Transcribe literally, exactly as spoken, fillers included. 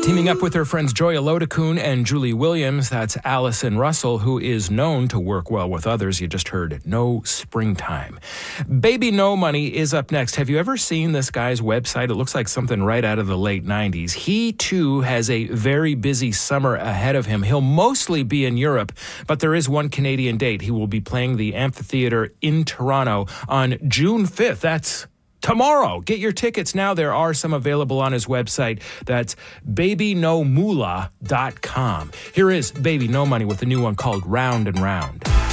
Teaming up with her friends Joy Alodakun and Julie Williams, that's Allison Russell, who is known to work well with others. You just heard No Springtime. Baby No Money is up next. Have you ever seen this guy's website? It looks like something right out of the late nineties. He, too, has a very busy summer ahead of him. He'll mostly be in Europe, but there is one Canadian date. He will be playing the Amphitheatre in Toronto on June fifth. That's tomorrow. Get your tickets now. There are some available on his website. That's baby no moolah dot com. Here is Baby No Money with a new one called Round and Round.